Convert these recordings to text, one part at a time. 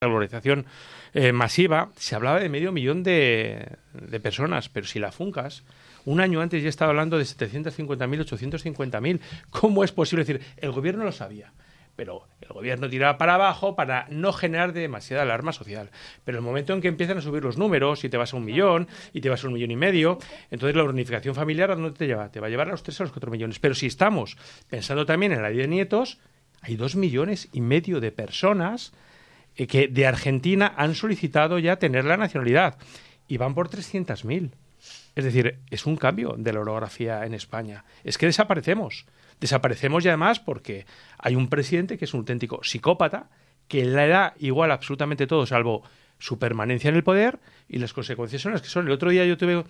globalización masiva, se hablaba de 500.000 de personas, pero si la funcas, un año antes ya estaba hablando de 750.000, 850.000. ¿Cómo es posible? Es decir, el gobierno lo sabía, pero el gobierno tiraba para abajo para no generar demasiada alarma social. Pero el momento en que empiezan a subir los números y te vas a 1 millón y te vas a 1,5 millones, entonces la unificación familiar, ¿a dónde te lleva? Te va a llevar a los 3 a los 4 millones. Pero si estamos pensando también en la ley de nietos, hay 2,5 millones de personas que de Argentina han solicitado ya tener la nacionalidad y van por 300.000. Es decir, es un cambio de la orografía en España. Es que desaparecemos. Desaparecemos y además porque hay un presidente que es un auténtico psicópata que le da igual absolutamente todo salvo su permanencia en el poder y las consecuencias son las que son. El otro día yo tuve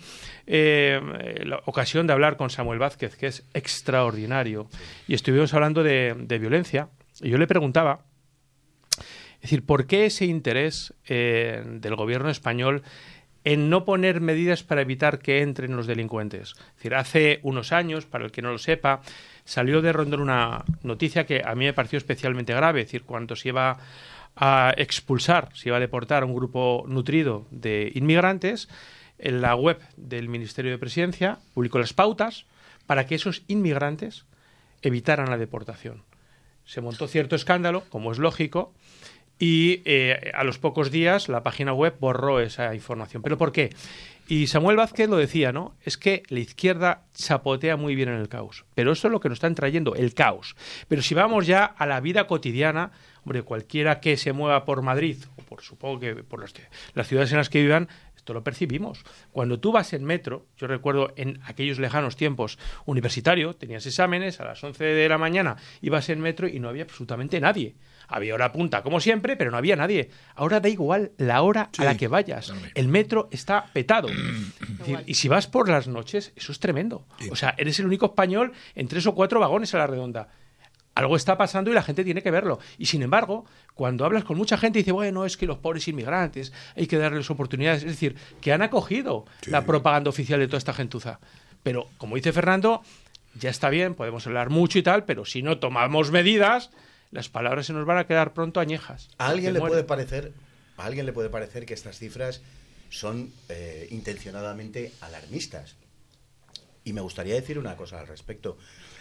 la ocasión de hablar con Samuel Vázquez, que es extraordinario, y estuvimos hablando de violencia y yo le preguntaba, es decir, ¿por qué ese interés del gobierno español en no poner medidas para evitar que entren los delincuentes? Es decir, hace unos años, para el que no lo sepa, salió de Rondón una noticia que a mí me pareció especialmente grave. Es decir, cuando se iba a expulsar, se iba a deportar a un grupo nutrido de inmigrantes, en la web del Ministerio de Presidencia publicó las pautas para que esos inmigrantes evitaran la deportación. Se montó cierto escándalo, como es lógico, y a los pocos días la página web borró esa información. ¿Pero por qué? Y Samuel Vázquez lo decía, ¿no? Es que la izquierda chapotea muy bien en el caos. Pero eso es lo que nos están trayendo, el caos. Pero si vamos ya a la vida cotidiana, hombre, cualquiera que se mueva por Madrid, o supongo que por las ciudades en las que vivan, esto lo percibimos. Cuando tú vas en metro, yo recuerdo en aquellos lejanos tiempos universitario, tenías exámenes a las 11 de la mañana, ibas en metro y no había absolutamente nadie. Había hora punta, como siempre, pero no había nadie. Ahora da igual la hora a la que vayas. También. El metro está petado. Es decir, y si vas por las noches, eso es tremendo. Sí. O sea, eres el único español en 3 o 4 vagones a la redonda. Algo está pasando y la gente tiene que verlo. Y sin embargo, cuando hablas con mucha gente, dice, bueno, es que los pobres inmigrantes hay que darles oportunidades. Es decir, que han acogido la propaganda oficial de toda esta gentuza. Pero, como dice Fernando, ya está bien, podemos hablar mucho y tal, pero si no tomamos medidas, las palabras se nos van a quedar pronto añejas. ¿A alguien le puede parecer que estas cifras son intencionadamente alarmistas? Y me gustaría decir una cosa al respecto.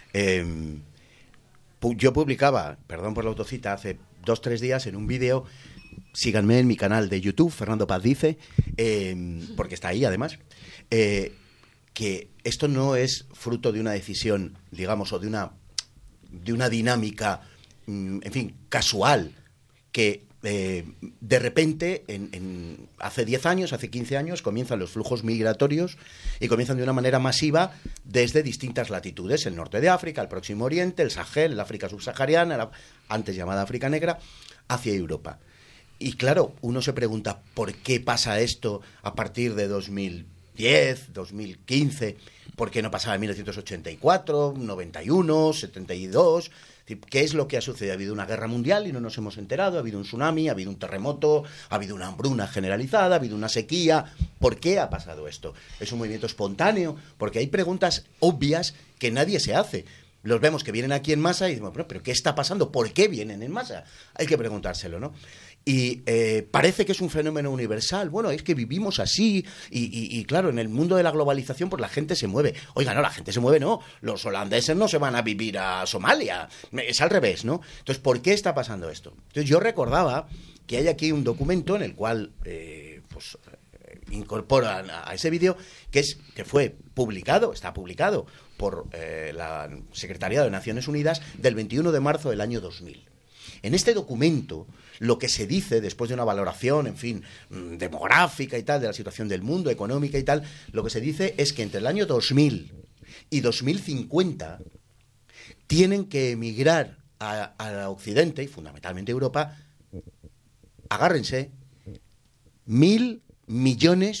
Yo publicaba, perdón por la autocita, hace 2-3 días en un vídeo, síganme en mi canal de YouTube, Fernando Paz Dice, porque está ahí además, que esto no es fruto de una decisión, digamos, o de una dinámica, en fin, casual, que de repente, hace 10 años, hace 15 años, comienzan los flujos migratorios y comienzan de una manera masiva desde distintas latitudes, el norte de África, el Próximo Oriente, el Sahel, el África subsahariana, antes llamada África Negra, hacia Europa. Y claro, uno se pregunta, ¿por qué pasa esto a partir de 2010, 2015? ¿Por qué no pasaba en 1984, 91, 72? ¿Qué es lo que ha sucedido? Ha habido una guerra mundial y no nos hemos enterado, ha habido un tsunami, ha habido un terremoto, ha habido una hambruna generalizada, ha habido una sequía. ¿Por qué ha pasado esto? ¿Es un movimiento espontáneo? Porque hay preguntas obvias que nadie se hace. Los vemos que vienen aquí en masa y decimos, ¿pero qué está pasando? ¿Por qué vienen en masa? Hay que preguntárselo, ¿no? Y parece que es un fenómeno universal. Bueno, es que vivimos así y claro, en el mundo de la globalización pues la gente se mueve. Oiga, no, la gente se mueve, no. Los holandeses no se van a vivir a Somalia. Es al revés, ¿no? Entonces, ¿por qué está pasando esto? Entonces, yo recordaba que hay aquí un documento en el cual incorporan a ese vídeo que fue publicado, está publicado por la Secretaría de Naciones Unidas del 21 de marzo del año 2000. En este documento, lo que se dice, después de una valoración, en fin, demográfica y tal, de la situación del mundo, económica y tal, lo que se dice es que entre el año 2000 y 2050 tienen que emigrar a Occidente, y fundamentalmente Europa, agárrense, 1.000 millones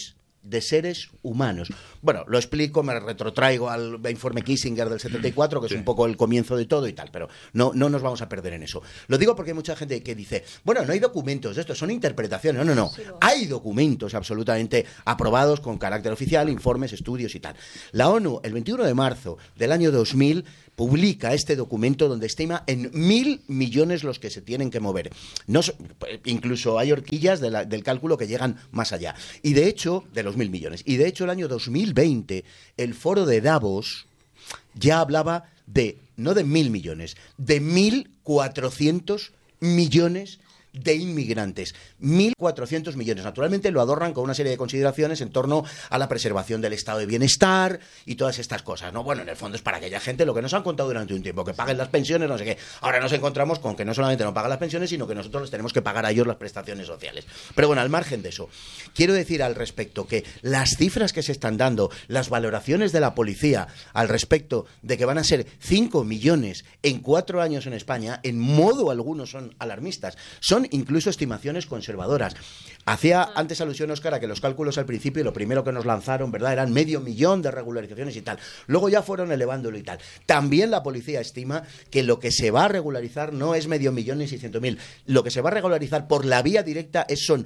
de seres humanos. Bueno, lo explico, me retrotraigo al informe Kissinger del 74, que es un poco el comienzo de todo y tal, pero no nos vamos a perder en eso. Lo digo porque hay mucha gente que dice, bueno, no hay documentos de esto, son interpretaciones. No. Hay documentos absolutamente aprobados con carácter oficial, informes, estudios y tal. La ONU, el 21 de marzo del año 2000, publica este documento donde estima en 1.000 millones los que se tienen que mover. Incluso hay horquillas del cálculo que llegan más allá. Y de hecho, de los 1.000 millones. Y de hecho, el año 2020, el foro de Davos ya hablaba no de 1.000 millones, de 1.400 millones de inmigrantes. 1.400 millones. Naturalmente lo adornan con una serie de consideraciones en torno a la preservación del estado de bienestar y todas estas cosas, ¿no? Bueno, en el fondo es para aquella gente lo que nos han contado durante un tiempo, que paguen las pensiones, no sé qué. Ahora nos encontramos con que no solamente no pagan las pensiones, sino que nosotros les tenemos que pagar a ellos las prestaciones sociales. Pero bueno, al margen de eso, quiero decir al respecto que las cifras que se están dando, las valoraciones de la policía al respecto de que van a ser 5 millones en 4 años en España, en modo algunos son alarmistas, son incluso estimaciones conservadoras. Hacía antes alusión, Óscar, a que los cálculos al principio, lo primero que nos lanzaron, ¿verdad?, eran 500.000 de regularizaciones y tal. Luego ya fueron elevándolo y tal. También la policía estima que lo que se va a regularizar no es 500.000 ni 600.000. Lo que se va a regularizar por la vía directa son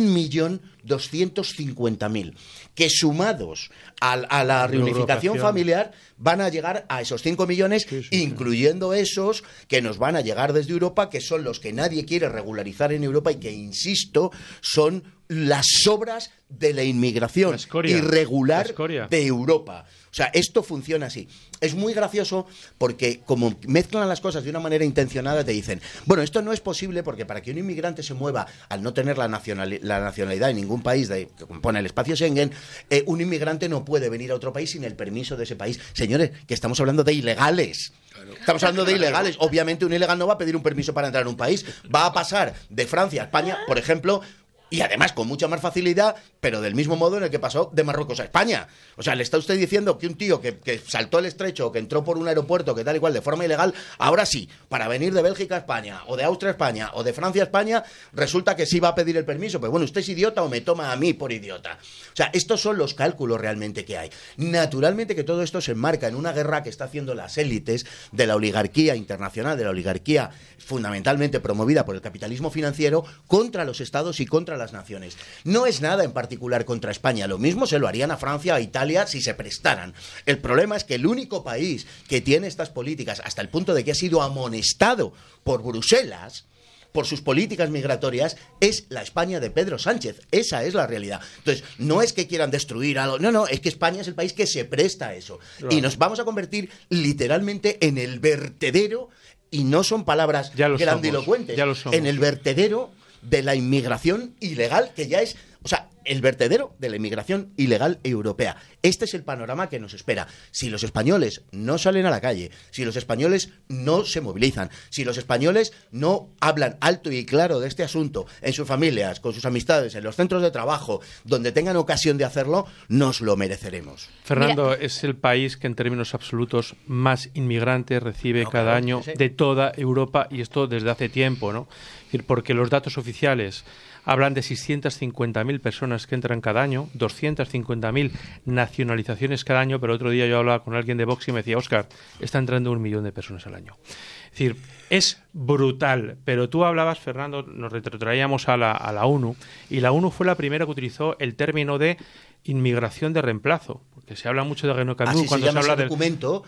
1.250.000, que sumados a la reunificación familiar van a llegar a esos 5 millones, incluyendo esos que nos van a llegar desde Europa, que son los que nadie quiere regularizar en Europa y que, insisto, son las sobras de la inmigración irregular de Europa. O sea, esto funciona así. Es muy gracioso porque como mezclan las cosas de una manera intencionada, te dicen, bueno, esto no es posible porque para que un inmigrante se mueva al no tener la nacionalidad en ningún país que compone el espacio Schengen, un inmigrante no puede venir a otro país sin el permiso de ese país. Señores, que estamos hablando de ilegales. Estamos hablando de ilegales. Obviamente un ilegal no va a pedir un permiso para entrar en un país. Va a pasar de Francia a España, por ejemplo, y además con mucha más facilidad, pero del mismo modo en el que pasó de Marruecos a España. O sea, le está usted diciendo que un tío que saltó el estrecho, que entró por un aeropuerto, que tal y cual, de forma ilegal, ahora sí, para venir de Bélgica a España, o de Austria a España, o de Francia a España, resulta que sí va a pedir el permiso. Pues bueno, ¿usted es idiota o me toma a mí por idiota? O sea, estos son los cálculos realmente que hay. Naturalmente que todo esto se enmarca en una guerra que está haciendo las élites de la oligarquía internacional, de la oligarquía fundamentalmente promovida por el capitalismo financiero, contra los estados y contra las naciones. No es nada en particular contra España, lo mismo se lo harían a Francia, a Italia, si se prestaran. El problema es que el único país que tiene estas políticas, hasta el punto de que ha sido amonestado por Bruselas por sus políticas migratorias, es la España de Pedro Sánchez. Esa es la realidad. Entonces, no es que quieran destruir algo, no, es que España es el país que se presta a eso. Claro. Y nos vamos a convertir literalmente en el vertedero, y no son palabras grandilocuentes, en el vertedero de la inmigración ilegal, que ya es, o sea, el vertedero de la inmigración ilegal europea. Este es el panorama que nos espera. Si los españoles no salen a la calle, si los españoles no se movilizan, si los españoles no hablan alto y claro de este asunto en sus familias, con sus amistades, en los centros de trabajo, donde tengan ocasión de hacerlo, nos lo mereceremos. Fernando, es el país que en términos absolutos más inmigrantes recibe cada año de toda Europa, y esto desde hace tiempo, ¿no? Es decir, porque los datos oficiales hablan de 650.000 personas que entran cada año, 250.000 nacionalizaciones cada año, pero otro día yo hablaba con alguien de Vox y me decía, Óscar, está entrando 1 millón de personas al año. Es decir, es brutal, pero tú hablabas, Fernando, nos retrotraíamos a la ONU, y la ONU fue la primera que utilizó el término de inmigración de reemplazo, porque se habla mucho de Renocandú cuando se habla del documento,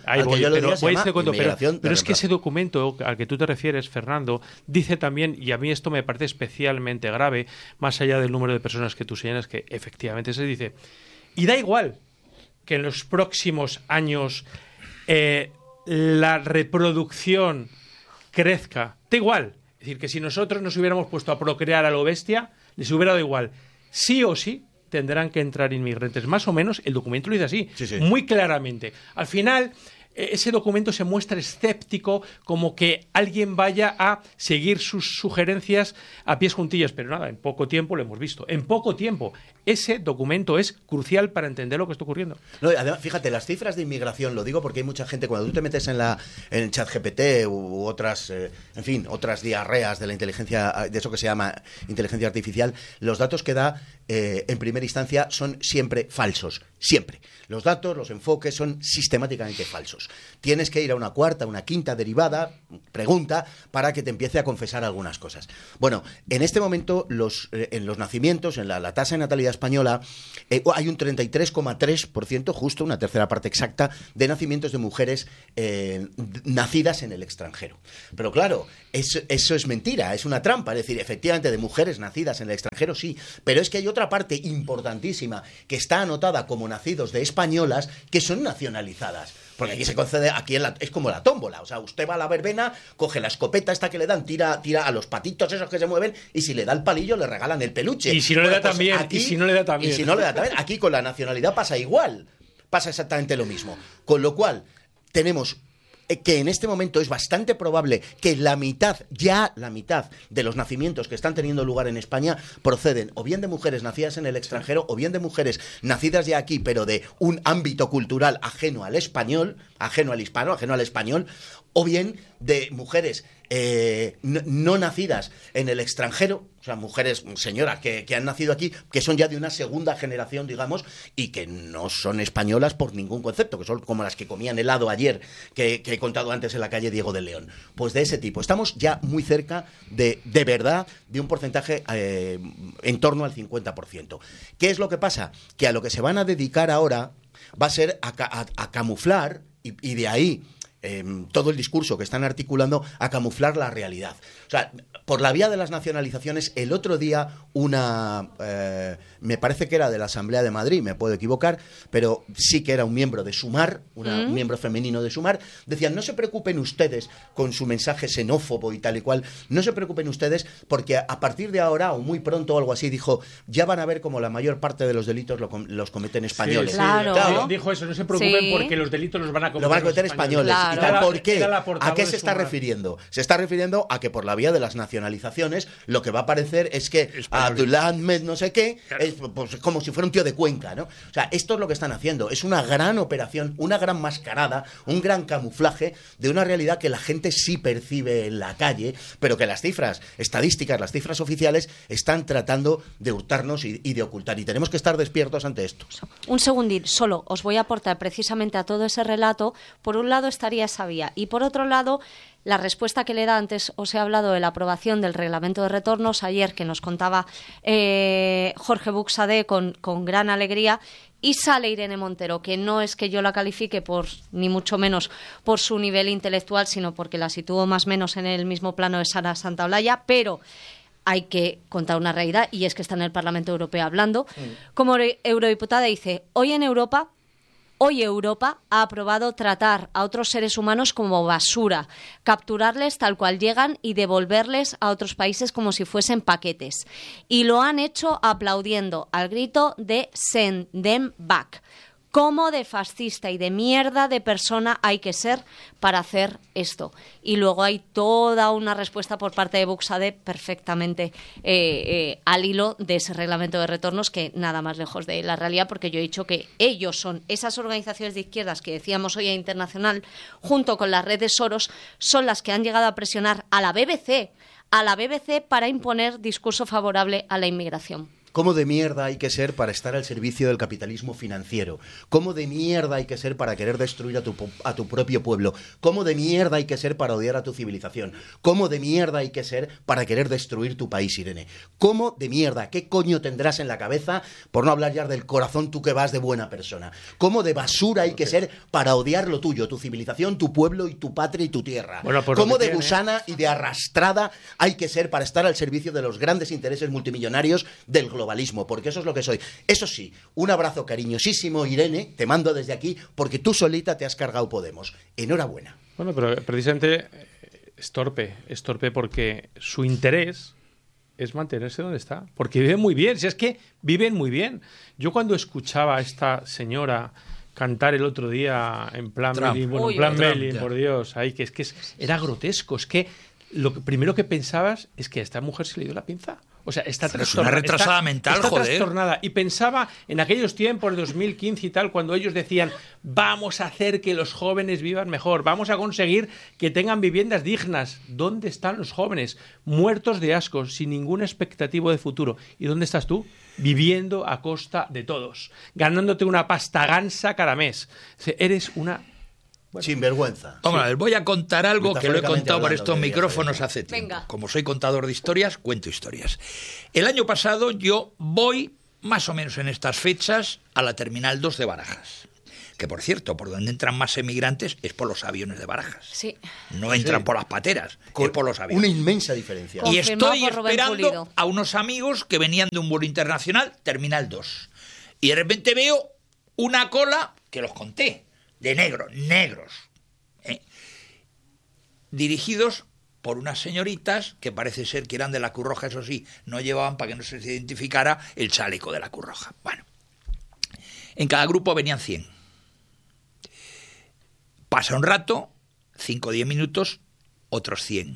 pero es que ese documento al que tú te refieres, Fernando, dice también, y a mí esto me parece especialmente grave, más allá del número de personas que tú señalas, que efectivamente se dice, y da igual que en los próximos años la reproducción crezca, da igual, es decir, que si nosotros nos hubiéramos puesto a procrear a lo bestia, les hubiera dado igual, sí o sí tendrán que entrar inmigrantes. Más o menos el documento lo dice así, muy claramente. Al final, ese documento se muestra escéptico, como que alguien vaya a seguir sus sugerencias a pies juntillas. Pero nada, en poco tiempo lo hemos visto. En poco tiempo. Ese documento es crucial para entender lo que está ocurriendo. No, además, fíjate, las cifras de inmigración, lo digo porque hay mucha gente, cuando tú te metes en el ChatGPT u otras, en fin, otras diarreas de la inteligencia, de eso que se llama inteligencia artificial, los datos que da en primera instancia son siempre falsos. Siempre. Los datos, los enfoques son sistemáticamente falsos. Tienes que ir a una cuarta, una quinta derivada, pregunta, para que te empiece a confesar algunas cosas. Bueno, en este momento, en los nacimientos, en la tasa de natalidad española, hay un 33,3%, justo una tercera parte exacta, de nacimientos de mujeres nacidas en el extranjero. Pero claro, eso es mentira, es una trampa. Es decir, efectivamente, de mujeres nacidas en el extranjero, sí, pero es que hay otra parte importantísima que está anotada como nacidos de españolas que son nacionalizadas. Porque aquí se concede, es como la tómbola. O sea, usted va a la verbena, coge la escopeta esta que le dan, tira a los patitos esos que se mueven, y si le da el palillo le regalan el peluche. Y si no le da también, y si no le da también. Y si no le da también. Aquí con la nacionalidad pasa igual. Pasa exactamente lo mismo. Con lo cual, tenemos que en este momento es bastante probable que la mitad de los nacimientos que están teniendo lugar en España proceden o bien de mujeres nacidas en el extranjero o bien de mujeres nacidas ya aquí, pero de un ámbito cultural ajeno al español, ajeno al hispano, ajeno al español, o bien de mujeres no nacidas en el extranjero, o sea, mujeres, señoras que han nacido aquí, que son ya de una segunda generación, digamos, y que no son españolas por ningún concepto, que son como las que comían helado ayer, que he contado antes en la calle Diego de León. Pues de ese tipo. Estamos ya muy cerca de verdad, de un porcentaje en torno al 50%. ¿Qué es lo que pasa? Que a lo que se van a dedicar ahora va a ser a camuflar, y de ahí todo el discurso que están articulando, a camuflar la realidad. O sea, por la vía de las nacionalizaciones, el otro día me parece que era de la Asamblea de Madrid, me puedo equivocar, pero sí que era un miembro de Sumar, un miembro femenino de Sumar, decían, no se preocupen ustedes con su mensaje xenófobo y tal y cual, no se preocupen ustedes porque a partir de ahora, o muy pronto o algo así, dijo, ya van a ver como la mayor parte de los delitos los cometen españoles. Sí, claro. Dijo eso, no se preocupen porque los delitos los van a cometer españoles. Claro. ¿Y tal? ¿Por qué? ¿A qué se está refiriendo? Se está refiriendo a que por la vía de las nacionalizaciones lo que va a aparecer es que Abdullah Ahmed no sé qué, es pues, como si fuera un tío de Cuenca, ¿no? O sea, esto es lo que están haciendo. Es una gran operación, una gran mascarada, un gran camuflaje de una realidad que la gente sí percibe en la calle, pero que las cifras estadísticas, las cifras oficiales, están tratando de hurtarnos y de ocultar. Y tenemos que estar despiertos ante esto. Un segundín, solo os voy a aportar precisamente a todo ese relato. Por un lado estaría esa vía y por otro lado la respuesta que le da. Antes os he hablado de la aprobación del reglamento de retornos ayer, que nos contaba Jorge Buxadé con gran alegría, y sale Irene Montero, que no es que yo la califique ni mucho menos por su nivel intelectual, sino porque la sitúo más o menos en el mismo plano de Sara Santaolalla, pero hay que contar una realidad, y es que está en el Parlamento Europeo hablando. Como eurodiputada dice, hoy Europa ha aprobado tratar a otros seres humanos como basura, capturarles tal cual llegan y devolverles a otros países como si fuesen paquetes. Y lo han hecho aplaudiendo al grito de "Send them back". ¿Cómo de fascista y de mierda de persona hay que ser para hacer esto? Y luego hay toda una respuesta por parte de Buxadé perfectamente al hilo de ese reglamento de retornos, que nada más lejos de la realidad, porque yo he dicho que ellos son esas organizaciones de izquierdas que decíamos hoy a Internacional, junto con la red de Soros, son las que han llegado a presionar a la BBC para imponer discurso favorable a la inmigración. ¿Cómo de mierda hay que ser para estar al servicio del capitalismo financiero? ¿Cómo de mierda hay que ser para querer destruir a tu propio pueblo? ¿Cómo de mierda hay que ser para odiar a tu civilización? ¿Cómo de mierda hay que ser para querer destruir tu país, Irene? ¿Cómo de mierda? ¿Qué coño tendrás en la cabeza, por no hablar ya del corazón, tú que vas de buena persona? ¿Cómo de basura hay que ser para odiar lo tuyo, tu civilización, tu pueblo y tu patria y tu tierra? Bueno, ¿Cómo de gusana y de arrastrada hay que ser para estar al servicio de los grandes intereses multimillonarios del globalismo? Porque eso es lo que soy. Eso sí, un abrazo cariñosísimo, Irene, te mando desde aquí, porque tú solita te has cargado Podemos. Enhorabuena. Bueno, pero precisamente es torpe porque su interés es mantenerse donde está, porque viven muy bien. Si es que viven muy bien. Yo cuando escuchaba a esta señora cantar el otro día en plan Trump. Melin, bueno, Uy, en plan Trump, Melin, ya. por Dios, ahí que era grotesco, es que lo primero que pensabas es que a esta mujer se le dio la pinza. O sea, está Es una trastornada. retrasada mental, está joder. trastornada. Y pensaba en aquellos tiempos, 2015 y tal, cuando ellos decían, vamos a hacer que los jóvenes vivan mejor, vamos a conseguir que tengan viviendas dignas. ¿Dónde están los jóvenes? Muertos de asco, sin ninguna expectativa de futuro. ¿Y dónde estás tú? Viviendo a costa de todos, ganándote una pasta gansa cada mes. O sea, eres una... Sinvergüenza. Vamos a ver, voy a contar algo que lo he Metafóricamente contado por hablando, estos que micrófonos diría, hace tiempo. Venga. Como soy contador de historias, cuento historias. El año pasado yo voy, más o menos en estas fechas, a la Terminal 2 de Barajas. Que, por cierto, por donde entran más emigrantes es por los aviones de Barajas. Sí. No entran por las pateras, es por los aviones. Una inmensa diferencia. Con- Y Confirmado estoy por Rubén esperando Pulido. a unos amigos que venían de un vuelo internacional, Terminal 2. Y de repente veo una cola, que los conté, de negros, ¿eh? Dirigidos por unas señoritas que parece ser que eran de la Cruz Roja, eso sí, no llevaban, para que no se les identificara, el chaleco de la Cruz Roja. Bueno, en cada grupo venían 100. Pasa un rato, 5 o 10 minutos, otros 100.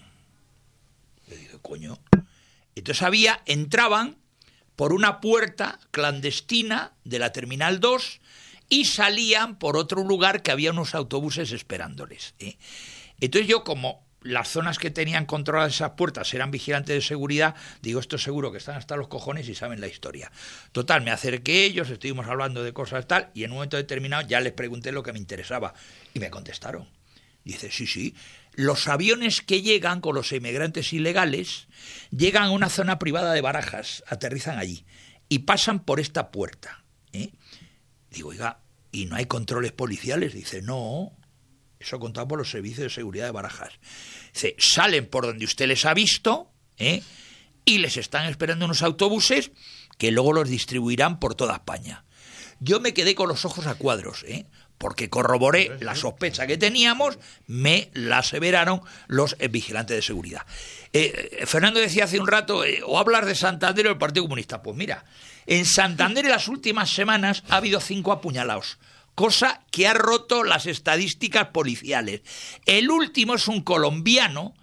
Yo digo, coño. Entonces entraban por una puerta clandestina de la Terminal 2 y salían por otro lugar que había unos autobuses esperándoles, ¿eh? Entonces yo, como las zonas que tenían controladas esas puertas eran vigilantes de seguridad, digo, esto seguro que están hasta los cojones y saben la historia. Total, me acerqué a ellos, estuvimos hablando de cosas tal, y en un momento determinado ya les pregunté lo que me interesaba, y me contestaron. Dice, sí, los aviones que llegan con los inmigrantes ilegales llegan a una zona privada de Barajas, aterrizan allí, y pasan por esta puerta, ¿eh? Digo, oiga, ¿y no hay controles policiales? Dice, no, eso contado por los servicios de seguridad de Barajas. Dice, salen por donde usted les ha visto, ¿eh? Y les están esperando unos autobuses que luego los distribuirán por toda España. Yo me quedé con los ojos a cuadros, ¿eh? Porque corroboré la sospecha que teníamos, me la aseveraron los vigilantes de seguridad. Fernando decía hace un rato, o hablar de Santander o del Partido Comunista. Pues mira, en Santander en las últimas semanas ha habido 5 apuñalados, cosa que ha roto las estadísticas policiales. El último es un colombiano,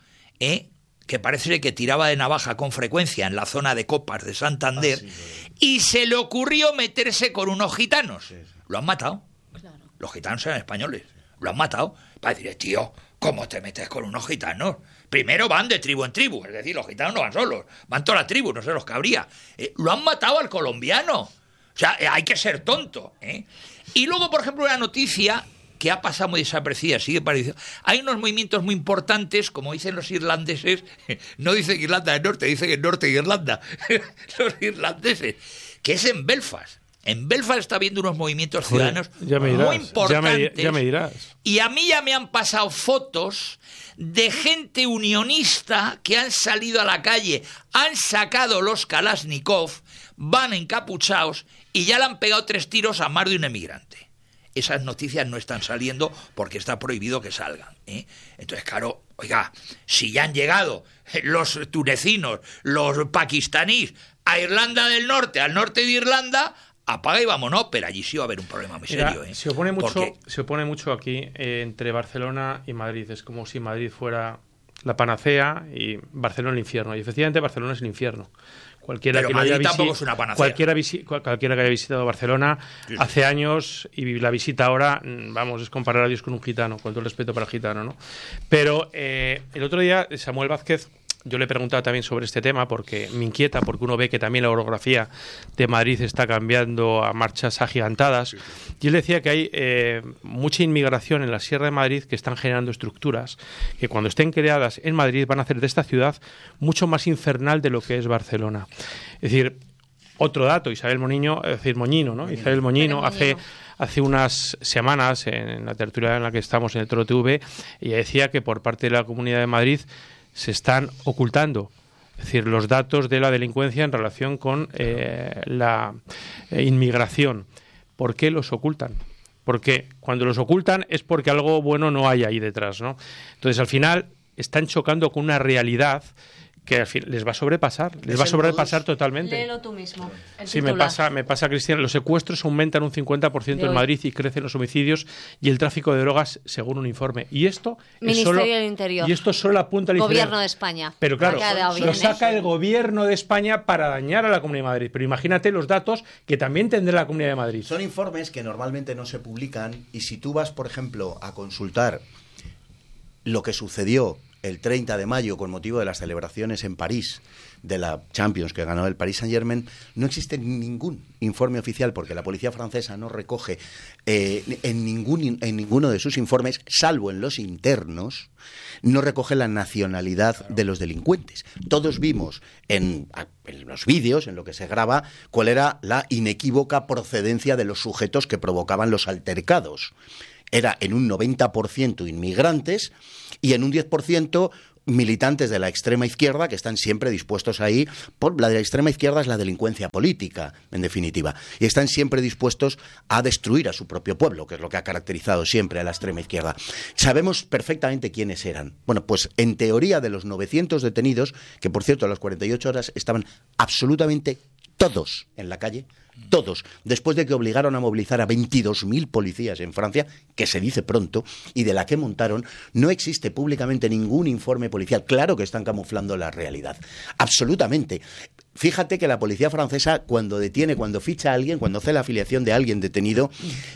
que parece que tiraba de navaja con frecuencia en la zona de Copas de Santander, y se le ocurrió meterse con unos gitanos. Lo han matado. Claro. Los gitanos eran españoles. Lo han matado. Para decir, tío, ¿cómo te metes con unos gitanos? Primero van de tribu en tribu. Es decir, los gitanos no van solos. Van toda la tribu, no sé los que habría. Lo han matado al colombiano. O sea, hay que ser tonto, ¿eh? Y luego, por ejemplo, una noticia que ha pasado muy desapercibida, sigue parecido. Hay unos movimientos muy importantes, como dicen los irlandeses, no dicen Irlanda del Norte, dicen el norte de Irlanda, los irlandeses, que es en Belfast. En Belfast está habiendo unos movimientos ciudadanos muy importantes. Ya me dirás. Y a mí ya me han pasado fotos de gente unionista que han salido a la calle, han sacado los Kalashnikov, van encapuchados y ya le han pegado 3 tiros a más de un emigrante. Esas noticias no están saliendo porque está prohibido que salgan, ¿eh? Entonces, claro, oiga, si ya han llegado los tunecinos, los pakistaníes a Irlanda del Norte, al norte de Irlanda, apaga y vámonos, pero allí sí va a haber un problema muy serio, ¿eh? Se opone Porque mucho aquí entre Barcelona y Madrid. Es como si Madrid fuera la panacea y Barcelona el infierno. Y efectivamente Barcelona es el infierno. Pero Madrid tampoco es una panacea. Cualquiera que haya visitado Barcelona hace años y la visita ahora, vamos, es comparar a Dios con un gitano, con todo el respeto para el gitano, ¿no? Pero el otro día Samuel Vázquez, yo le he preguntado también sobre este tema porque me inquieta, porque uno ve que también la orografía de Madrid está cambiando a marchas agigantadas. Y él decía que hay mucha inmigración en la Sierra de Madrid que están generando estructuras que cuando estén creadas en Madrid van a hacer de esta ciudad mucho más infernal de lo que es Barcelona. Es decir, otro dato, Isabel Moñino, Isabel Moñino hace unas semanas en la tertulia en la que estamos en el Toro TV, ella decía que por parte de la Comunidad de Madrid se están ocultando, es decir, los datos de la delincuencia en relación con la inmigración. ¿Por qué los ocultan? Porque cuando los ocultan es porque algo bueno no hay ahí detrás, ¿no? Entonces, al final, están chocando con una realidad que al fin les va a sobrepasar, les Es va a el sobrepasar modus- totalmente. Léelo tú mismo. El Sí, me titular. pasa, Cristian. Los secuestros aumentan un 50% De en hoy. Madrid y crecen los homicidios y el tráfico de drogas, según un informe. Y esto es Ministerio solo, del Interior. Y esto es solo la punta del iceberg. Gobierno de España. Pero claro, Ha quedado bien, lo ¿eh? saca el gobierno de España para dañar a la Comunidad de Madrid. Pero imagínate los datos que también tendrá la Comunidad de Madrid. Son informes que normalmente no se publican y si tú vas, por ejemplo, a consultar lo que sucedió el 30 de mayo con motivo de las celebraciones en París de la Champions que ganó el Paris Saint-Germain, no existe ningún informe oficial porque la policía francesa no recoge en ninguno de sus informes, salvo en los internos, no recoge la nacionalidad de los delincuentes. Todos vimos en los vídeos, en lo que se graba, cuál era la inequívoca procedencia de los sujetos que provocaban los altercados. Era en un 90% inmigrantes y en un 10% militantes de la extrema izquierda que están siempre dispuestos ahí. La de la extrema izquierda es la delincuencia política, en definitiva, y están siempre dispuestos a destruir a su propio pueblo, que es lo que ha caracterizado siempre a la extrema izquierda. Sabemos perfectamente quiénes eran. Bueno, pues en teoría de los 900 detenidos, que por cierto a las 48 horas estaban absolutamente todos en la calle, todos, después de que obligaron a movilizar a 22.000 policías en Francia, que se dice pronto, y de la que montaron, no existe públicamente ningún informe policial. Claro que están camuflando la realidad, absolutamente. Fíjate que la policía francesa, cuando detiene, cuando ficha a alguien, cuando hace la afiliación de alguien detenido,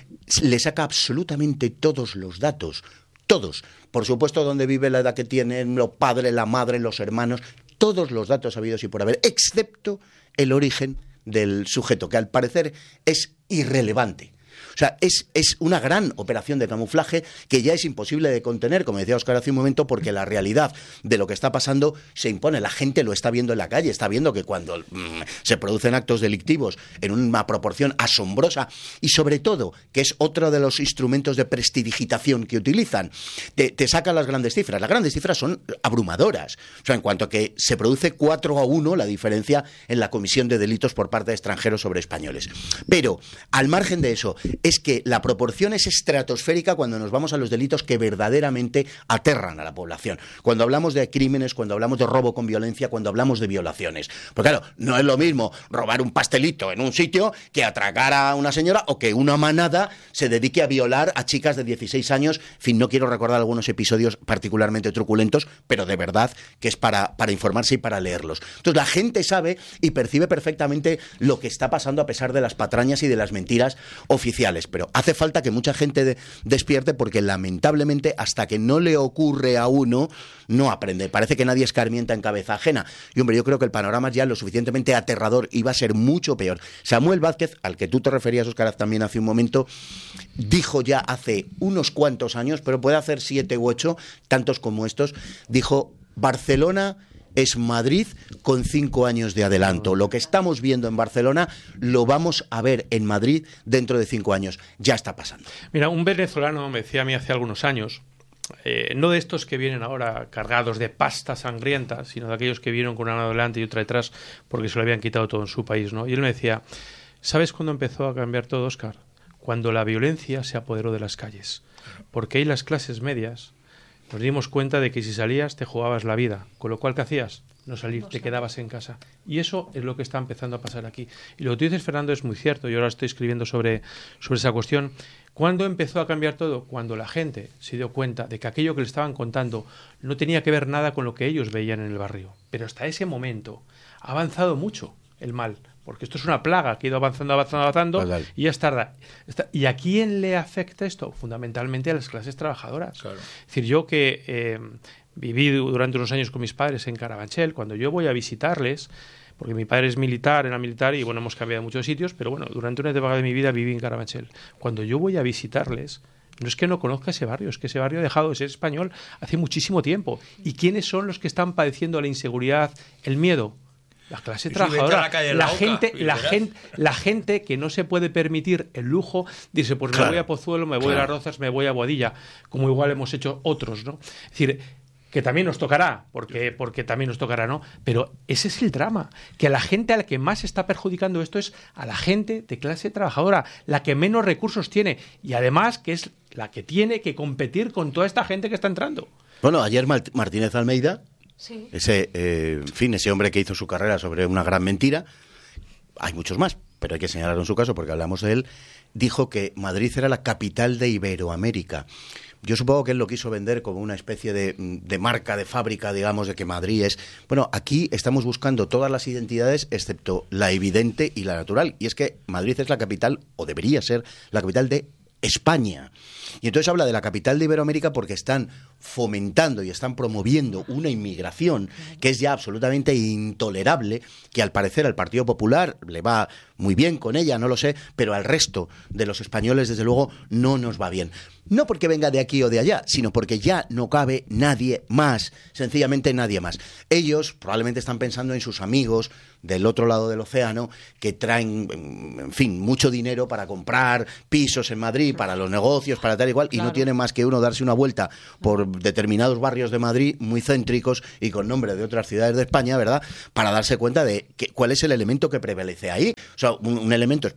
le saca absolutamente todos los datos. Todos. Por supuesto, dónde vive, la edad que tienen, los padres, la madre, los hermanos, todos los datos habidos y por haber, excepto el origen del sujeto, que al parecer es irrelevante. O sea, es una gran operación de camuflaje que ya es imposible de contener, como decía Óscar hace un momento, porque la realidad de lo que está pasando se impone. La gente lo está viendo en la calle, está viendo que cuando se producen actos delictivos en una proporción asombrosa y sobre todo, que es otro de los instrumentos de prestidigitación que utilizan, te sacan las grandes cifras. Las grandes cifras son abrumadoras. O sea, en cuanto a que se produce 4-1 la diferencia en la comisión de delitos por parte de extranjeros sobre españoles. Pero, al margen de eso, es que la proporción es estratosférica cuando nos vamos a los delitos que verdaderamente aterran a la población. Cuando hablamos de crímenes, cuando hablamos de robo con violencia, cuando hablamos de violaciones. Porque claro, no es lo mismo robar un pastelito en un sitio que atracar a una señora o que una manada se dedique a violar a chicas de 16 años. En fin, no quiero recordar algunos episodios particularmente truculentos, pero de verdad que es para informarse y para leerlos. Entonces la gente sabe y percibe perfectamente lo que está pasando a pesar de las patrañas y de las mentiras oficiales. Pero hace falta que mucha gente despierte porque lamentablemente hasta que no le ocurre a uno no aprende. Parece que nadie escarmienta en cabeza ajena. Y hombre, yo creo que el panorama es ya lo suficientemente aterrador y va a ser mucho peor. Samuel Vázquez, al que tú te referías, Óscar, también hace un momento, dijo ya hace unos cuantos años, pero puede hacer 7 u 8, tantos como estos, dijo: Barcelona es Madrid con 5 años de adelanto. Lo que estamos viendo en Barcelona lo vamos a ver en Madrid dentro de 5 años. Ya está pasando. Mira, un venezolano me decía a mí hace algunos años, no de estos que vienen ahora cargados de pasta sangrienta, sino de aquellos que vinieron con una mano delante y otra detrás porque se lo habían quitado todo en su país, ¿no? Y él me decía: ¿sabes cuándo empezó a cambiar todo, Óscar? Cuando la violencia se apoderó de las calles. Porque ahí las clases medias nos dimos cuenta de que si salías te jugabas la vida, con lo cual, ¿qué hacías? No salir, te quedabas en casa. Y eso es lo que está empezando a pasar aquí. Y lo que tú dices, Fernando, es muy cierto. Yo ahora estoy escribiendo sobre esa cuestión. ¿Cuándo empezó a cambiar todo? Cuando la gente se dio cuenta de que aquello que le estaban contando no tenía que ver nada con lo que ellos veían en el barrio. Pero hasta ese momento ha avanzado mucho el mal, porque esto es una plaga que ha ido avanzando Vale. y ya es tarde. ¿Y a quién le afecta esto? Fundamentalmente a las clases trabajadoras. Claro. Es decir, yo que viví durante unos años con mis padres en Carabanchel, cuando yo voy a visitarles, porque mi padre es militar, era militar y bueno, hemos cambiado muchos sitios, pero bueno, durante una época de mi vida viví en Carabanchel. Cuando yo voy a visitarles, no es que no conozca ese barrio, es que ese barrio ha dejado de ser español hace muchísimo tiempo. ¿Y quiénes son los que están padeciendo la inseguridad, el miedo? La clase trabajadora, la gente que no se puede permitir el lujo, dice, pues me voy a Pozuelo, me voy a Las Rozas, me voy a Boadilla, como igual hemos hecho otros, ¿no? Es decir, que también nos tocará, porque también nos tocará, ¿no? Pero ese es el drama, que a la gente a la que más está perjudicando esto es a la gente de clase trabajadora, la que menos recursos tiene, y además que es la que tiene que competir con toda esta gente que está entrando. Bueno, ayer Martínez Almeida Sí. En fin, ese hombre que hizo su carrera sobre una gran mentira, hay muchos más, pero hay que señalarlo en su caso porque hablamos de él, dijo que Madrid era la capital de Iberoamérica. Yo supongo que él lo quiso vender como una especie de marca, de fábrica, digamos, de que Madrid es... Bueno, aquí estamos buscando todas las identidades excepto la evidente y la natural. Y es que Madrid es la capital, o debería ser, la capital de España. Y entonces habla de la capital de Iberoamérica porque están fomentando y están promoviendo una inmigración que es ya absolutamente intolerable, que al parecer al Partido Popular le va muy bien con ella, no lo sé, pero al resto de los españoles, desde luego, no nos va bien. No porque venga de aquí o de allá, sino porque ya no cabe nadie más, sencillamente nadie más. Ellos probablemente están pensando en sus amigos del otro lado del océano que traen, en fin, mucho dinero para comprar pisos en Madrid, para los negocios, para tal y cual, y no tiene más que uno darse una vuelta por determinados barrios de Madrid muy céntricos y con nombre de otras ciudades de España, ¿verdad?, para darse cuenta de cuál es el elemento que prevalece ahí. O sea, un elemento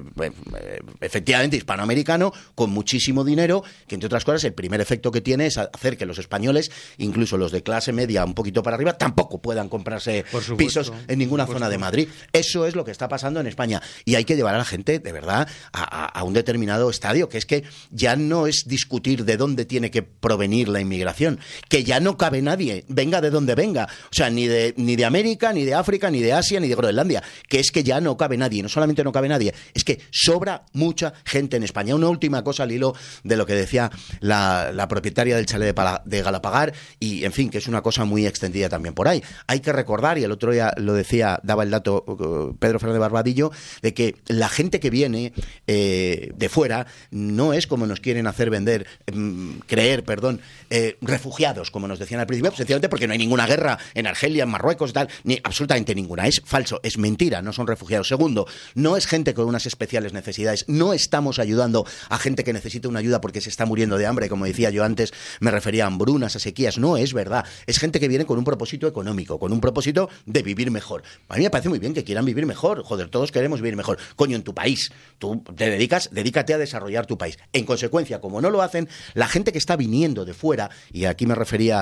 efectivamente hispanoamericano con muchísimo dinero, que entre otras cosas el primer efecto que tiene es hacer que los españoles, incluso los de clase media un poquito para arriba, tampoco puedan comprarse pisos en ninguna zona de Madrid. Eso es lo que está pasando en España y hay que llevar a la gente de verdad a un determinado estadio, que es que ya no es discutir de dónde tiene que provenir la inmigración, que ya no cabe nadie, venga de donde venga, o sea, ni de América, ni de África, ni de Asia, ni de Groenlandia, que es que ya no cabe nadie, no solamente no cabe nadie, es que sobra mucha gente en España. Una última cosa al hilo de lo que decía la propietaria del chalet de Galapagar, y en fin, que es una cosa muy extendida también por ahí. Hay que recordar, y el otro día lo decía, daba el dato Pedro Fernández Barbadillo, de que la gente que viene de fuera no es como nos quieren hacer creer, refugiados, como nos decían al principio, sencillamente porque no hay ninguna guerra en Argelia, en Marruecos y tal, ni absolutamente ninguna. Es falso, es mentira, no son refugiados. Segundo, no es gente con unas especiales necesidades, no estamos ayudando a gente que necesita una ayuda porque se está muriendo de hambre, como decía yo antes, me refería a hambrunas, a sequías, no es verdad. Es gente que viene con un propósito económico, con un propósito de vivir mejor. A mí me parece muy bien que quieran vivir mejor, joder, todos queremos vivir mejor. Coño, en tu país, tú te dedícate a desarrollar tu país. En consecuencia, como no lo hacen, la gente que está viniendo de fuera, y aquí me refería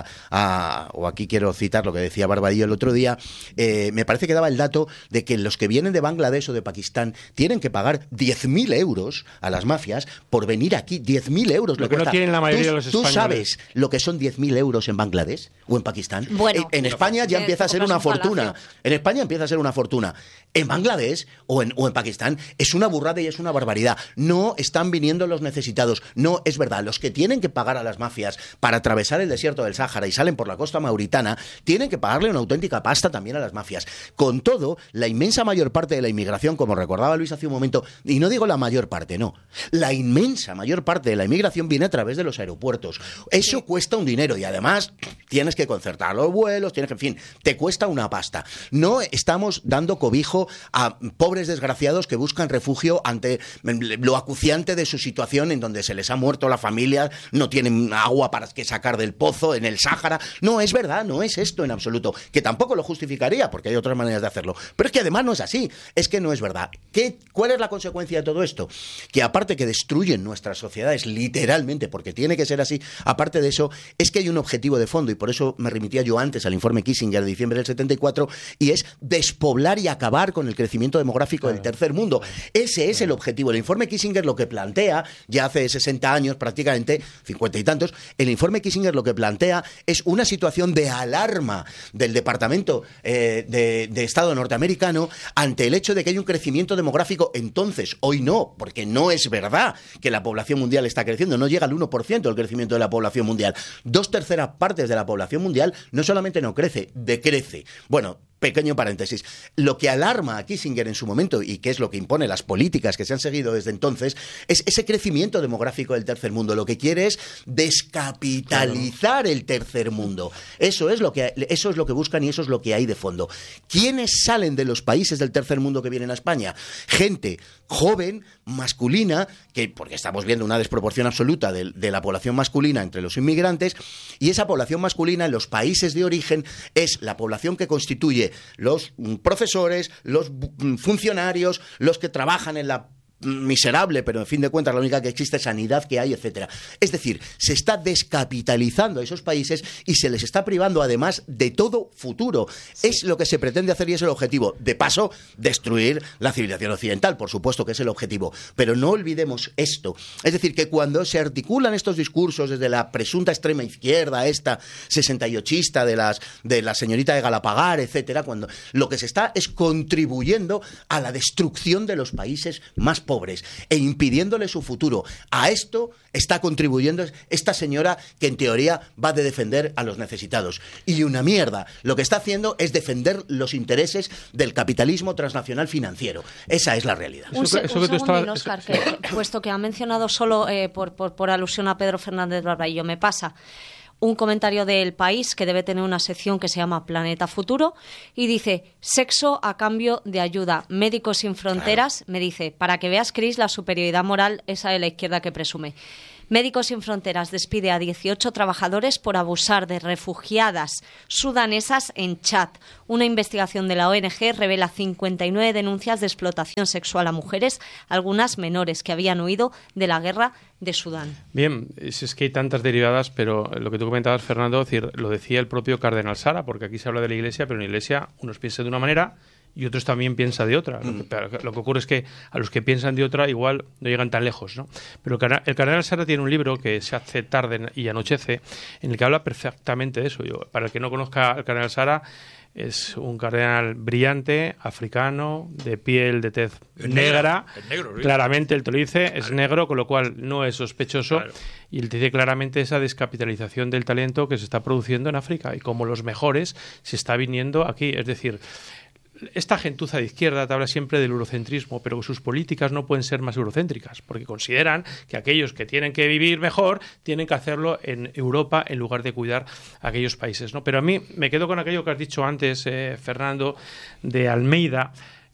o aquí quiero citar lo que decía Barbadillo el otro día, me parece que daba el dato de que los que vienen de Bangladesh o de Pakistán tienen que pagar 10.000 euros a las mafias por venir aquí. 10.000 euros lo que no quieren la mayoría de los españoles. ¿Tú sabes lo que son 10.000 euros en Bangladesh o en Pakistán? Bueno, en España ya empieza a ser una fortuna. En España empieza a ser una fortuna. En Bangladesh o en Pakistán es una burrada y es una barbaridad. No están viniendo los necesitados. No es verdad. Los que tienen que pagar a las mafias para atravesar el desierto del Sáhara y salen por la costa mauritana tienen que pagarle una auténtica pasta también a las mafias. Con todo, la inmensa mayor parte de la inmigración, como recordaba Luis hace un momento, y no digo la mayor parte, no, la inmensa mayor parte de la inmigración viene a través de los aeropuertos. Eso cuesta un dinero y además tienes que concertar los vuelos, en fin, te cuesta una pasta. No estamos dando cobijo a pobres desgraciados que buscan refugio ante lo acuciante de su situación, en donde se les ha muerto la familia, no tienen agua para que sacar del pozo en el Sáhara. No es verdad, no es esto en absoluto, que tampoco lo justificaría porque hay otras maneras de hacerlo, pero es que además no es así, es que no es verdad. ¿Cuál es la consecuencia de todo esto? Que aparte que destruyen nuestras sociedades literalmente, porque tiene que ser así, aparte de eso, es que hay un objetivo de fondo, y por eso me remitía yo antes al informe Kissinger de diciembre del 74, y es despoblar y acabar con el crecimiento demográfico del tercer mundo. Ese es el objetivo. El informe Kissinger lo que plantea, ya hace 60 años prácticamente, 50 y tantos, el informe Kissinger lo que plantea es una situación de alarma del Departamento de Estado norteamericano ante el hecho de que hay un crecimiento demográfico. Entonces, hoy no, porque no es verdad que la población mundial está creciendo, no llega al 1% el crecimiento de la población mundial. 2/3 partes de la población mundial no solamente no crece, decrece. Bueno, pequeño paréntesis. Lo que alarma a Kissinger en su momento, y que es lo que impone las políticas que se han seguido desde entonces, es ese crecimiento demográfico del tercer mundo. Lo que quiere es descapitalizar el tercer mundo. Eso es lo que buscan y eso es lo que hay de fondo. ¿Quiénes salen de los países del tercer mundo que vienen a España? Gente joven, masculina, porque estamos viendo una desproporción absoluta de la población masculina entre los inmigrantes, y esa población masculina en los países de origen es la población que constituye los profesores, los funcionarios, los que trabajan en la miserable, pero en fin de cuentas la única que existe, sanidad que hay, etcétera. Es decir, se está descapitalizando a esos países y se les está privando además de todo futuro. Sí. Es lo que se pretende hacer y es el objetivo. De paso, destruir la civilización occidental, por supuesto que es el objetivo. Pero no olvidemos esto. Es decir, que cuando se articulan estos discursos desde la presunta extrema izquierda, esta 68ista de la señorita de Galapagar, etcétera, cuando lo que se está es contribuyendo a la destrucción de los países más pobres e impidiéndole su futuro. A esto está contribuyendo esta señora que en teoría va de defender a los necesitados. Y una mierda. Lo que está haciendo es defender los intereses del capitalismo transnacional financiero. Esa es la realidad. Un segundín, Óscar, puesto que ha mencionado solo por alusión a Pedro Fernández Barbadillo, me pasa un comentario del País, que debe tener una sección que se llama Planeta Futuro, y dice: sexo a cambio de ayuda. Médicos Sin Fronteras, claro. Me dice, para que veas, Cris, la superioridad moral esa de la izquierda que presume. Médicos Sin Fronteras despide a 18 trabajadores por abusar de refugiadas sudanesas en Chad. Una investigación de la ONG revela 59 denuncias de explotación sexual a mujeres, algunas menores, que habían huido de la guerra de Sudán. Bien, es que hay tantas derivadas, pero lo que tú comentabas, Fernando, es decir, lo decía el propio cardenal Sara, porque aquí se habla de la Iglesia, pero en la Iglesia unos piensan de una manera y otros también piensan de otra. Lo que ocurre es que a los que piensan de otra igual no llegan tan lejos, ¿no? Pero el cardenal Sara tiene un libro que se hace tarde y anochece, en el que habla perfectamente de eso. Para el que no conozca al cardenal Sara, es un cardenal brillante, africano, de piel, de tez negra. Es negro, ¿sí? Claramente él te lo dice, es negro, con lo cual no es sospechoso. Claro. Y él te dice claramente esa descapitalización del talento que se está produciendo en África y como los mejores se está viniendo aquí. Es decir, esta gentuza de izquierda te habla siempre del eurocentrismo, pero sus políticas no pueden ser más eurocéntricas, porque consideran que aquellos que tienen que vivir mejor tienen que hacerlo en Europa en lugar de cuidar a aquellos países, ¿no? Pero a mí me quedo con aquello que has dicho antes, Fernando, de Almeida.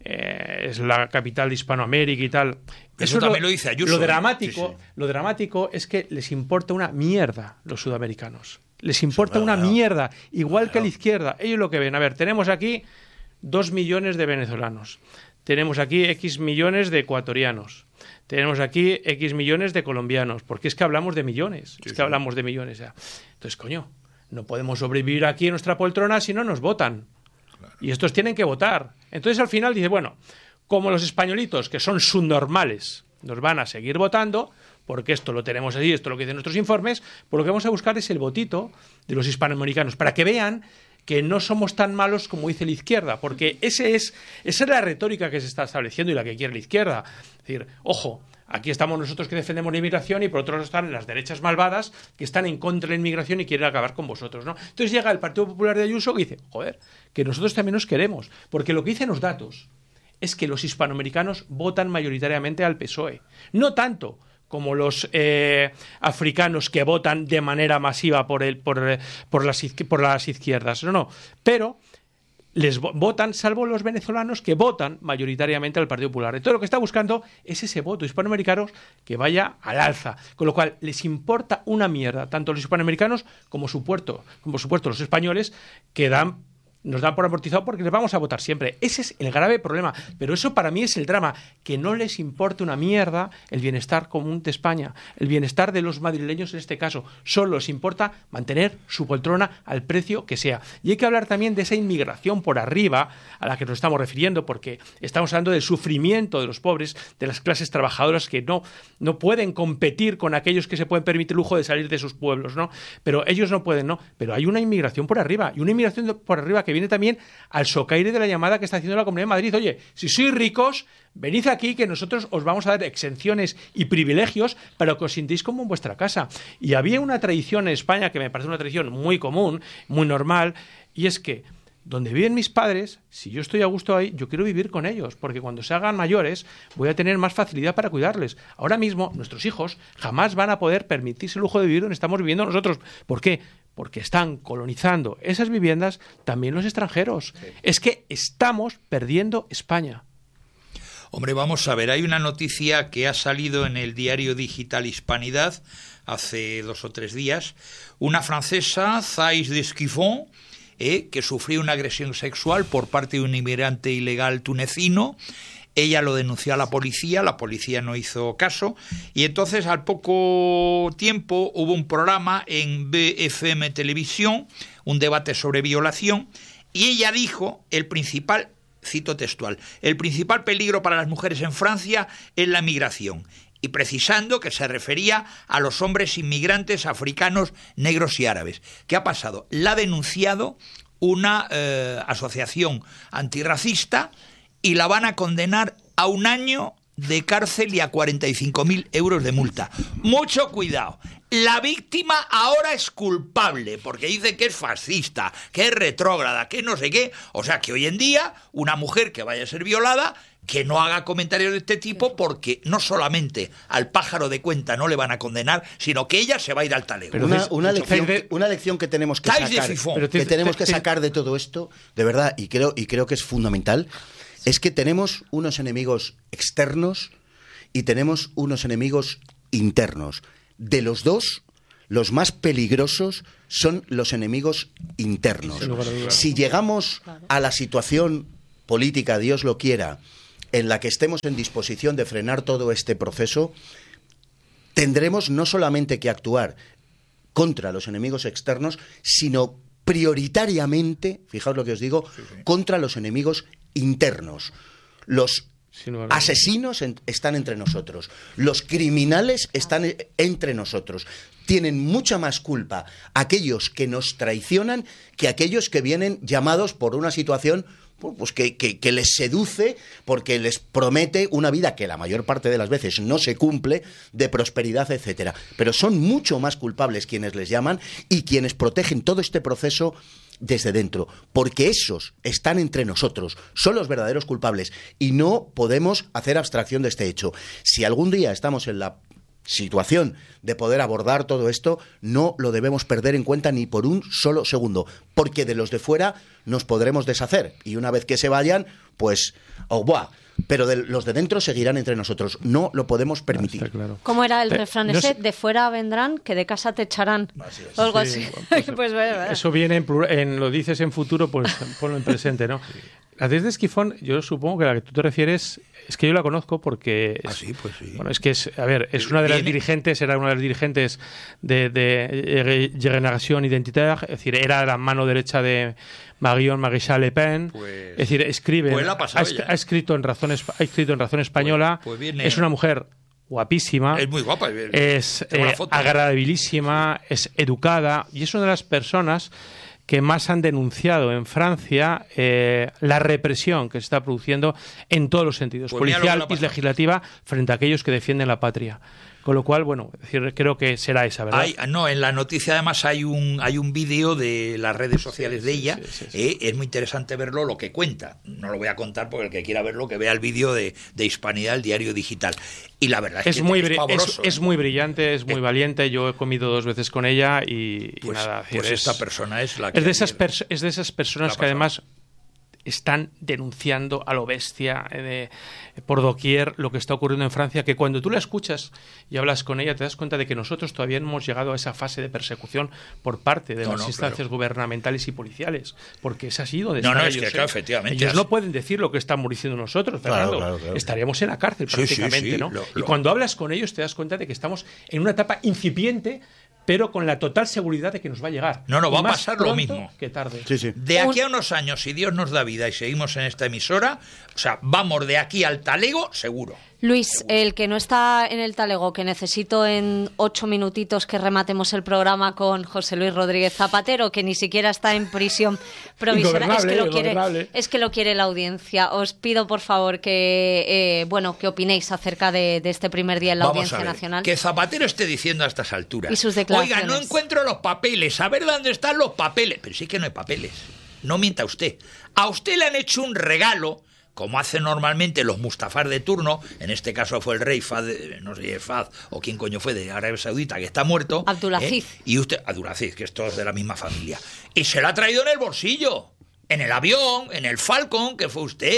Es la capital de Hispanoamérica y tal. Eso también lo dice Ayuso. Lo dramático es que les importa una mierda los sudamericanos. Les importa una mierda, igual que a la izquierda. Ellos lo que ven, a ver, tenemos aquí 2 millones de venezolanos, tenemos aquí X millones de ecuatorianos, tenemos aquí X millones de colombianos, porque es que hablamos de millones, hablamos de millones ya. Entonces, coño, no podemos sobrevivir aquí en nuestra poltrona si no nos votan. Claro. Y estos tienen que votar. Entonces, al final dice, bueno, como los españolitos, que son subnormales, nos van a seguir votando, porque esto lo tenemos así, esto es lo que dicen nuestros informes, pues lo que vamos a buscar es el votito de los hispanoamericanos, para que vean que no somos tan malos como dice la izquierda, porque esa es la retórica que se está estableciendo y la que quiere la izquierda. Es decir, ojo, aquí estamos nosotros que defendemos la inmigración y por otro lado están las derechas malvadas que están en contra de la inmigración y quieren acabar con vosotros, ¿no? Entonces llega el Partido Popular de Ayuso que dice, joder, que nosotros también nos queremos, porque lo que dicen los datos es que los hispanoamericanos votan mayoritariamente al PSOE. No tanto como los africanos que votan de manera masiva por las izquierdas. No. Pero les votan, salvo los venezolanos que votan mayoritariamente al Partido Popular. Entonces lo que está buscando es ese voto hispanoamericano que vaya al alza. Con lo cual les importa una mierda, tanto los hispanoamericanos como por supuesto los españoles, que nos dan por amortizado porque les vamos a votar siempre. Ese es el grave problema. Pero eso para mí es el drama, que no les importa una mierda el bienestar común de España, el bienestar de los madrileños en este caso. Solo les importa mantener su poltrona al precio que sea. Y hay que hablar también de esa inmigración por arriba a la que nos estamos refiriendo, porque estamos hablando del sufrimiento de los pobres, de las clases trabajadoras que no pueden competir con aquellos que se pueden permitir el lujo de salir de sus pueblos, ¿no? Pero ellos no pueden, ¿no? Pero hay una inmigración por arriba, y una inmigración por arriba que viene también al socaire de la llamada que está haciendo la Comunidad de Madrid. Oye, si sois ricos, venid aquí que nosotros os vamos a dar exenciones y privilegios para que os sintéis como en vuestra casa. Y había una tradición en España que me parece una tradición muy común, muy normal, y es que donde viven mis padres, si yo estoy a gusto ahí, yo quiero vivir con ellos, porque cuando se hagan mayores voy a tener más facilidad para cuidarles. Ahora mismo nuestros hijos jamás van a poder permitirse el lujo de vivir donde estamos viviendo nosotros. ¿Por qué? Porque están colonizando esas viviendas también los extranjeros. Sí. Es que estamos perdiendo España. Hombre, vamos a ver, hay una noticia que ha salido en el diario digital Hispanidad hace 2 o 3 días. Una francesa, Thais d'Esquiffon, que sufrió una agresión sexual por parte de un inmigrante ilegal tunecino Ella lo denunció a la policía no hizo caso, y entonces al poco tiempo hubo un programa en BFM Televisión, un debate sobre violación, y ella dijo cito textual, el principal peligro para las mujeres en Francia es la migración, y precisando que se refería a los hombres inmigrantes africanos, negros y árabes. ¿Qué ha pasado? La ha denunciado una asociación antirracista y la van a condenar a 1 año de cárcel y a 45.000 euros de multa. Mucho cuidado. La víctima ahora es culpable porque dice que es fascista, que es retrógrada, que no sé qué. O sea que hoy en día una mujer que vaya a ser violada, que no haga comentarios de este tipo, porque no solamente al pájaro de cuenta no le van a condenar, sino que ella se va a ir al talego. Pero una lección que tenemos que sacar de todo esto, de verdad, y creo que es fundamental, es que tenemos unos enemigos externos y tenemos unos enemigos internos. De los dos, los más peligrosos son los enemigos internos. Si llegamos a la situación política, Dios lo quiera, en la que estemos en disposición de frenar todo este proceso, tendremos no solamente que actuar contra los enemigos externos, sino prioritariamente, fijaos lo que os digo, contra los enemigos internos. Los asesinos están entre nosotros, los criminales están entre nosotros. Tienen mucha más culpa aquellos que nos traicionan que aquellos que vienen llamados por una situación pues que les seduce porque les promete una vida que la mayor parte de las veces no se cumple, de prosperidad, etcétera. Pero son mucho más culpables quienes les llaman y quienes protegen todo este proceso desde dentro, porque esos están entre nosotros, son los verdaderos culpables y no podemos hacer abstracción de este hecho. Si algún día estamos en la situación de poder abordar todo esto, no lo debemos perder en cuenta ni por un solo segundo, porque de los de fuera nos podremos deshacer y una vez que se vayan, pues pero los de dentro seguirán entre nosotros. No lo podemos permitir. Claro. ¿Cómo era el refrán ese? De fuera vendrán, que de casa te echarán. O algo así. Pues, eso viene lo dices en futuro, pues ponlo en presente, ¿no? Sí. La Tess de Esquifón, yo supongo que la que tú te refieres, es que yo la conozco porque... pues sí. Bueno, es que es una de las dirigentes, era una de las dirigentes de Génération Identitaire, es decir, era la mano derecha de Marion Maréchal Le Pen, pues, es decir, escribe, ha escrito en Razón Española, es una mujer guapísima, es muy guapa, es agradabilísima, es educada y es una de las personas que más han denunciado en Francia la represión que se está produciendo en todos los sentidos, policial y legislativa, frente a aquellos que defienden la patria. Con lo cual, bueno, creo que será esa, ¿verdad? En la noticia además hay un vídeo de las redes sociales de ella. Sí. Es muy interesante verlo, lo que cuenta. No lo voy a contar porque el que quiera verlo, que vea el vídeo de Hispanidad, el diario digital. Y la verdad es que es muy brillante, es muy valiente. Yo he comido 2 veces con ella y nada. Esta persona es la que... Es de esas personas que además están denunciando a lo bestia por doquier lo que está ocurriendo en Francia, que cuando tú la escuchas y hablas con ella te das cuenta de que nosotros todavía no hemos llegado a esa fase de persecución por parte de las instancias gubernamentales y policiales, porque es así donde están ellos. Es que, efectivamente, ellos no pueden decir lo que estamos diciendo nosotros, Fernando. Claro. Estaríamos en la cárcel prácticamente, ¿no? Y cuando hablas con ellos te das cuenta de que estamos en una etapa incipiente, pero con la total seguridad de que nos va a llegar. Va a pasar lo mismo. Que tarde. Sí. De aquí a unos años, si Dios nos da vida y seguimos en esta emisora, o sea, vamos de aquí al talego, seguro. Luis, el que no está en el talego, que necesito en 8 minutitos que rematemos el programa con José Luis Rodríguez Zapatero, que ni siquiera está en prisión provisoria, es que lo quiere la audiencia. Os pido, por favor, que opinéis acerca de este primer día en la Audiencia Nacional. Que Zapatero esté diciendo a estas alturas: y sus declaraciones. Oiga, no encuentro los papeles, a ver dónde están los papeles. Pero sí que no hay papeles. No mienta usted. A usted le han hecho un regalo, como hacen normalmente los Mustafás de turno. En este caso fue el rey Fahd, no sé, Fahd o quién coño fue, de Arabia Saudita, que está muerto. Abdulaziz. Y usted, Abdulaziz, que es todos de la misma familia. Y se lo ha traído en el bolsillo, en el avión, en el Falcon, que fue usted.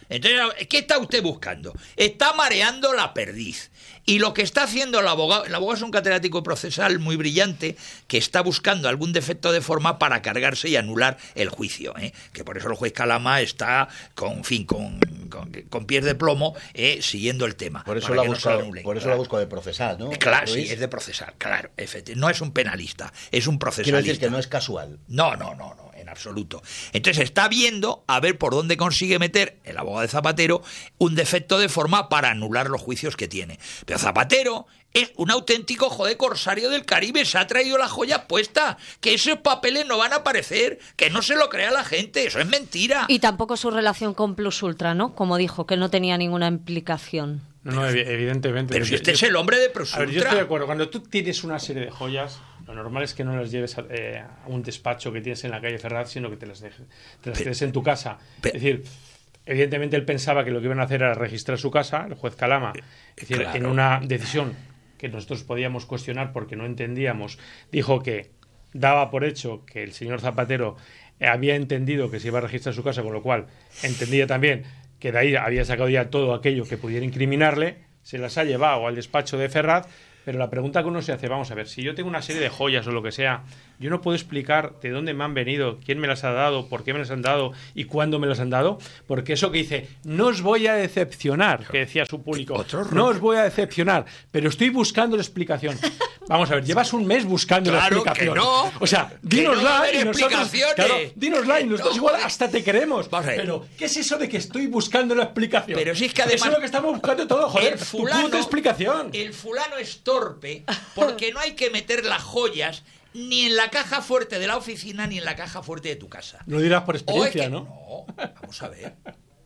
Entonces, ¿qué está usted buscando? Está mareando la perdiz. Y lo que está haciendo el abogado es un catedrático procesal muy brillante que está buscando algún defecto de forma para cargarse y anular el juicio, ¿eh? Que por eso el juez Calama está con pies de plomo siguiendo el tema. Por eso para la que no se lo busco, anulen, por eso claro. la busco de procesal, ¿no? Claro, Luis? sí, es de procesal, claro. No es un penalista, es un procesalista. Quiero decir que no es casual. No, en absoluto. Entonces está viendo a ver por dónde consigue meter el abogado de Zapatero un defecto de forma para anular los juicios que tiene. Pero Zapatero es un auténtico corsario del Caribe, se ha traído las joyas puestas, que esos papeles no van a aparecer, que no se lo crea la gente, eso es mentira. Y tampoco su relación con Plus Ultra, ¿no? Como dijo, que no tenía ninguna implicación. No, evidentemente. Pero si usted es el hombre de Plus A ver, yo Ultra. estoy de acuerdo. Cuando tú tienes una serie de joyas, lo normal es que no las lleves a un despacho que tienes en la calle Ferraz, sino que te las quedes en tu casa. Es decir, evidentemente él pensaba que lo que iban a hacer era registrar su casa, el juez Calama, es decir, claro. en una decisión que nosotros podíamos cuestionar porque no entendíamos, dijo que daba por hecho que el señor Zapatero había entendido que se iba a registrar su casa, con lo cual entendía también que de ahí había sacado ya todo aquello que pudiera incriminarle, se las ha llevado al despacho de Ferraz, pero la pregunta que uno se hace, vamos a ver, si yo tengo una serie de joyas o lo que sea, yo no puedo explicar de dónde me han venido, quién me las ha dado, por qué me las han dado y cuándo me las han dado, porque eso que dice, no os voy a decepcionar, que decía su público, no os voy a decepcionar, pero estoy buscando la explicación. Vamos a ver, llevas un mes buscando la Claro explicación. que no. O sea, Que no va a dínosla haber y nosotros, explicaciones. claro, dínosla y nosotros No, igual joder. hasta te queremos. Vamos a ver. Pero, ¿qué es eso de que estoy buscando la explicación? Pero si es que además- eso es lo que estamos buscando todo, joder, tu puta explicación. El fulano es torpe porque no hay que meter las joyas ni en la caja fuerte de la oficina ni en la caja fuerte de tu casa. Lo dirás por O es experiencia, que- ¿no? No, vamos a ver.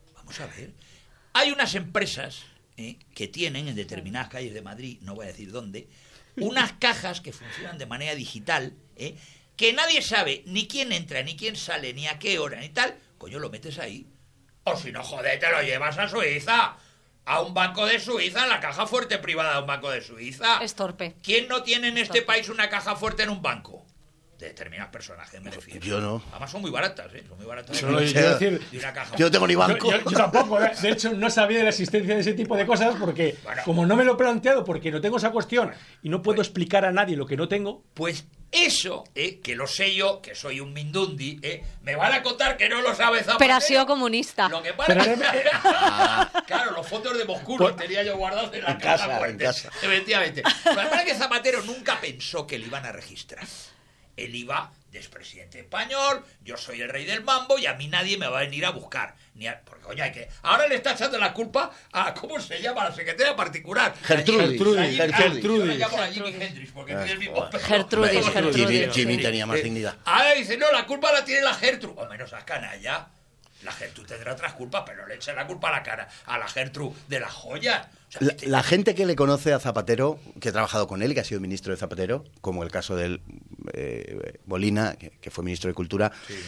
Hay unas empresas que tienen en determinadas calles de Madrid, no voy a decir dónde, unas cajas que funcionan de manera digital, que nadie sabe ni quién entra, ni quién sale, ni a qué hora, ni tal. Coño, lo metes ahí. O si no, joder, te lo llevas a Suiza. A un banco de Suiza, en la caja fuerte privada de un banco de Suiza. Es torpe. ¿Quién no tiene en este país una caja fuerte en un banco? De determinados personajes, me refiero. Yo no. Además son muy baratas, ¿eh? Son muy baratas. No, yo quiero decir, De una caja Yo no tengo ni banco. Yo tampoco, de hecho no sabía de la existencia de ese tipo de cosas porque Bueno. como no me lo he planteado porque no tengo esa cuestión y no puedo explicar a nadie lo que no tengo. Pues eso, que lo sé yo, que soy un mindundi, me van a contar que no lo sabe Zapatero. Pero ha sido comunista. Lo que pasa Pero, claro, los fondos de Moscú Por- los tenía yo guardados en la En casa casa, fuerte. en casa. Efectivamente. Lo que pasa es que Zapatero nunca pensó que le iban a registrar. Él iba de expresidente español, yo soy el rey del mambo y a mí nadie me va a venir a buscar. Porque, coño, ahora le está echando la culpa a, ¿cómo se llama? La secretaria particular. Gertrudis. Yo Gertrudis. la llamo la Jimi Hendrix porque tiene el mismo pelo. Gertrudis, Gertrudis. Jimmy tenía más dignidad. Ahora dice, no, la culpa la tiene la Gertrude. O menos a canalla. La Gertrude tendrá otras culpas, pero no le echa la culpa a la cara a la Gertrude de las joyas. O sea, La gente que le conoce a Zapatero, que ha trabajado con él, que ha sido ministro de Zapatero, como el caso del Molina, que fue ministro de Cultura,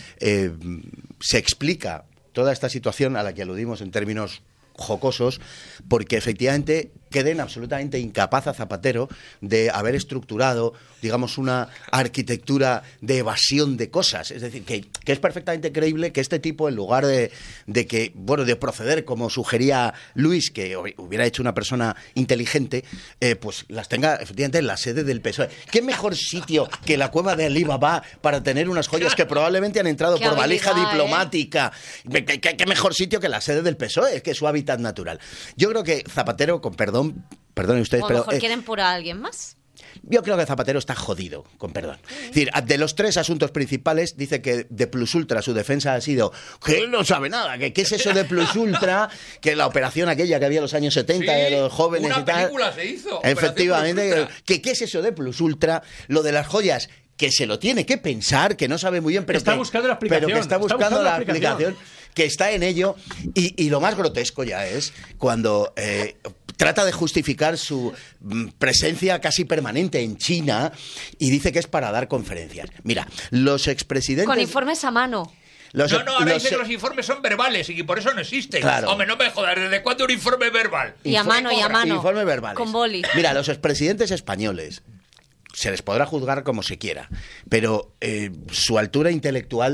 se explica toda esta situación a la que aludimos en términos jocosos, porque efectivamente queden absolutamente incapaz a Zapatero de haber estructurado, digamos, una arquitectura de evasión de cosas. Es decir, que es perfectamente creíble que este tipo, en lugar de que, bueno, de proceder como sugería Luis, que hubiera hecho una persona inteligente, pues las tenga efectivamente en la sede del PSOE. ¿Qué mejor sitio que la cueva de Alibaba para tener unas joyas que probablemente han entrado Qué por valija habilidad, diplomática? ¿Qué mejor sitio que la sede del PSOE, que es su hábitat natural? Yo creo que Zapatero, con perdonen ustedes, O a lo pero mejor quieren por a alguien más. yo creo que Zapatero está jodido, con perdón. Es decir, de los tres asuntos principales, dice que de Plus Ultra su defensa ha sido que él no sabe nada, que qué es eso de Plus Ultra, que la operación aquella que había en los años 70 de los jóvenes una y tal. película se hizo. Efectivamente, Operación Plus Ultra. que qué es eso de Plus Ultra, lo de las joyas, que se lo tiene que pensar, que no sabe muy bien, pero Está que, buscando la explicación, pero que está está buscando buscando la la explicación. explicación, que está en ello, y lo más grotesco ya es cuando trata de justificar su presencia casi permanente en China y dice que es para dar conferencias. Mira, los expresidentes... Con informes a mano. Ahora dice que los informes son verbales y que por eso no existen. Claro. Hombre, no me jodas, ¿desde cuándo un informe es verbal? Y a mano, y a mano. Informes verbales. Con boli. Mira, los expresidentes españoles se les podrá juzgar como se quiera, pero su altura intelectual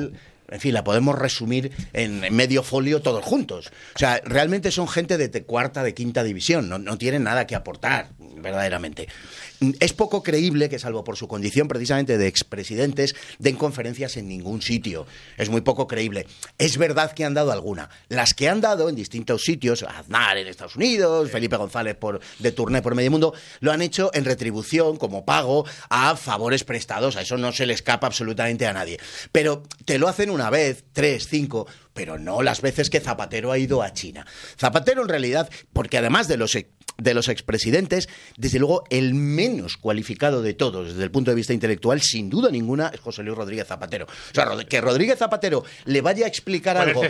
en fin, la podemos resumir en medio folio todos juntos. O sea, realmente son gente de cuarta, de quinta división, no tienen nada que aportar, verdaderamente. Es poco creíble que, salvo por su condición precisamente de expresidentes, den conferencias en ningún sitio. Es muy poco creíble. Es verdad que han dado alguna. Las que han dado en distintos sitios, Aznar en Estados Unidos, Felipe González de turné por medio mundo, lo han hecho en retribución, como pago a favores prestados. A eso no se le escapa absolutamente a nadie. Pero te lo hacen una vez, 3, 5... pero no las veces que Zapatero ha ido a China. Zapatero, en realidad, porque además de los expresidentes, desde luego el menos cualificado de todos desde el punto de vista intelectual, sin duda ninguna, es José Luis Rodríguez Zapatero. O sea, que Rodríguez Zapatero le vaya a explicar algo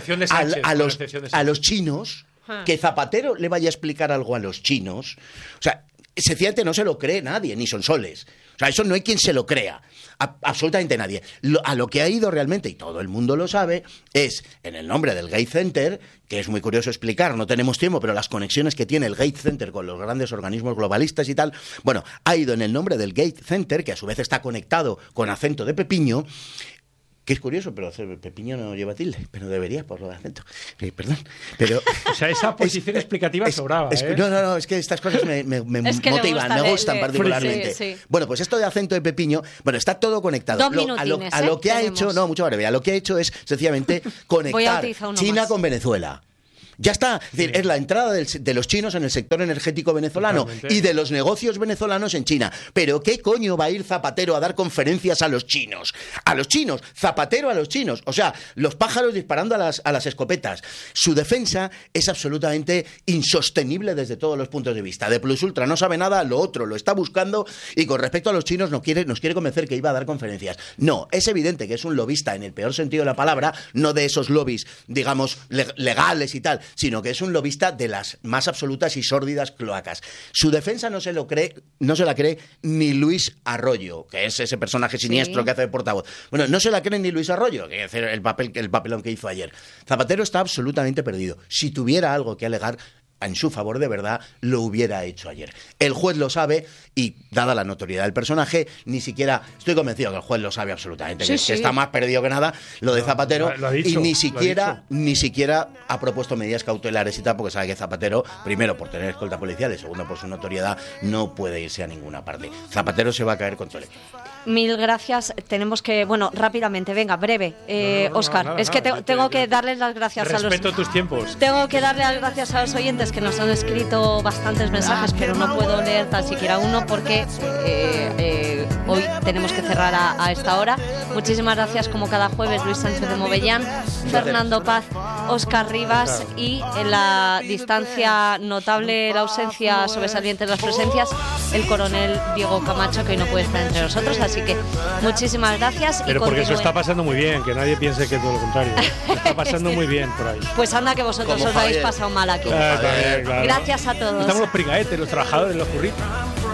a los chinos, que Zapatero le vaya a explicar algo a los chinos, o sea, sencillamente no se lo cree nadie, ni Sonsoles. O sea, eso no hay quien se lo crea. Absolutamente nadie. A lo que ha ido realmente, y todo el mundo lo sabe, es en el nombre del Gates Center, que es muy curioso explicar, no tenemos tiempo, pero las conexiones que tiene el Gates Center con los grandes organismos globalistas y tal, bueno, ha ido en el nombre del Gates Center, que a su vez está conectado con acento de Pepiño, que es curioso, pero Pepiño no lleva tilde, pero debería, por lo de acento. Perdón, pero... O sea, esa posición explicativa sobraba, ¿eh? No, es que estas cosas me motivan, me gustan particularmente. Sí. Bueno, pues esto de acento de Pepiño, bueno, está todo conectado. 2 minutines, a lo que ha hecho, no, mucho breve, a lo que ha hecho es sencillamente conectar China con Venezuela. Ya está. Es decir, es la entrada de los chinos en el sector energético venezolano. Totalmente. Y de los negocios venezolanos en China. Pero ¿qué coño va a ir Zapatero a dar conferencias a los chinos? A los chinos. Zapatero a los chinos. O sea, los pájaros disparando a las escopetas. Su defensa es absolutamente insostenible desde todos los puntos de vista. De plus ultra no sabe nada, lo otro lo está buscando, y con respecto a los chinos nos quiere convencer que iba a dar conferencias. No, es evidente que es un lobista en el peor sentido de la palabra, no de esos lobbies, digamos, legales y tal, sino que es un lobista de las más absolutas y sórdidas cloacas. Su defensa no se la cree ni Luis Arroyo, que es ese personaje siniestro que hace de portavoz. Bueno, no se la cree ni Luis Arroyo, que es el papelón que hizo ayer. Zapatero está absolutamente perdido. Si tuviera algo que alegar en su favor de verdad, lo hubiera hecho ayer. El juez lo sabe y, dada la notoriedad del personaje, ni siquiera... Estoy convencido que el juez lo sabe absolutamente, que está más perdido que nada, lo de Zapatero, lo ha dicho, y ni siquiera ha propuesto medidas cautelares y tal, porque sabe que Zapatero, primero por tener escolta policial y segundo por su notoriedad, no puede irse a ninguna parte. Zapatero se va a caer con todo el equipo. Mil gracias. Tenemos que, rápidamente, venga, breve. Óscar, es que tengo que darles las gracias a los... Respeto tus tiempos. Tengo que darle las gracias a los oyentes que nos han escrito bastantes mensajes, pero no puedo leer tan siquiera uno porque hoy tenemos que cerrar a esta hora. Muchísimas gracias, como cada jueves, Luis Sánchez de Movellán, Fernando Paz, Óscar Rivas, y en la distancia notable, la ausencia sobresaliente de las presencias, el coronel Diego Camacho, que hoy no puede estar entre nosotros. Así que muchísimas gracias. Pero porque eso está pasando muy bien, que nadie piense que todo lo contrario. Está pasando muy bien por ahí. Pues anda que vosotros os lo habéis pasado mal aquí. Claro. Gracias a todos. Estamos los prigaetes, los trabajadores, los curritos.